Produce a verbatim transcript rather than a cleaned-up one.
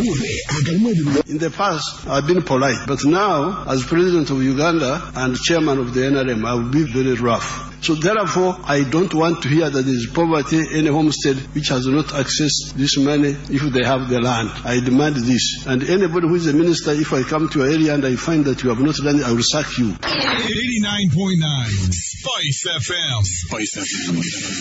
In the past, I've been polite, but now, as President of Uganda and Chairman of the N R M, I will be very rough. So therefore, I don't want to hear that there is poverty in a homestead which has not accessed this money if they have the land. I demand this. And anybody who is a minister, if I come to your area and I find that you have not done it, I will sack you. eighty-nine point nine Spice F M. Spice F M.